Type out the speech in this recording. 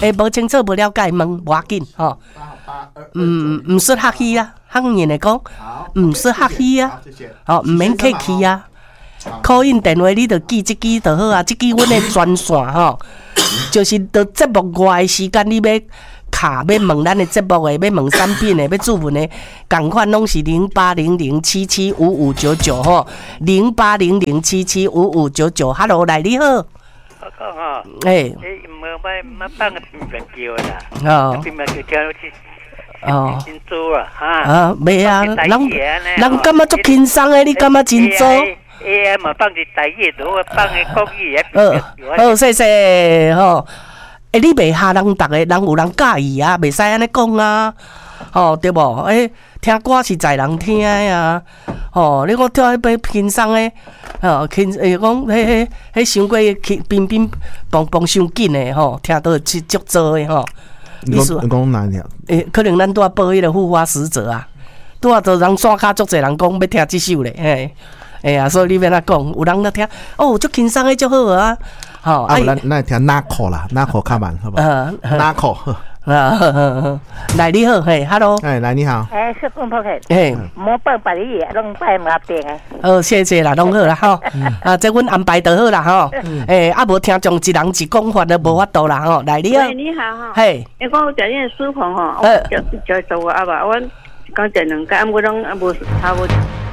无清楚无了解问无要紧吼。唔适合去啊，汉人来讲，唔适合去啊，哦，唔免客气啊。call in 电话你就记即支就好啊，即支阮的专线吼，就是到节目外的时间你要卡要问咱的节目的，要问产品的，要注文的，共款拢是0800775599吼，0800775599。Hello， 来你好。 我讲吼， 诶， 冇放个平面叫啦， 哦， 平面叫听去。 哦， 真做啊，哈！ 啊，袂啊，人感觉足轻松的，你感觉真做？ 嘛放一台语，我放个国语好谢谢吼。你袂吓人，逐个人有人介意啊，袂使安尼讲啊，吼对无？听歌是在人听的啊，吼，你讲听迄杯轻松的，吼轻讲迄伤过乒乒乓乓伤紧的吼，听到足做的吼。 你讲哪条？ 可能咱拄啊报迄个护花使者啊，拄啊就人刷卡足侪人讲要听即首咧，啊，所以你免哪讲，有人咧听，哦，足轻松的足好啊，吼。 啊，咱听Narco啦，Narco较慢，好不好？Narco。 来你好，嘿 ，Hello， 来你好， 是公婆客， 嘿， 莫拜拜你也拢拜麻病啊。 谢谢啦，拢好啦，吼，啊，这阮安排就好啦，吼，啊，无听众一人一讲法都无法度啦，吼，来你好， 你好哈， 嘿， 你讲有食你书房吼，就做啊吧，我讲这两个，我拢无差不多。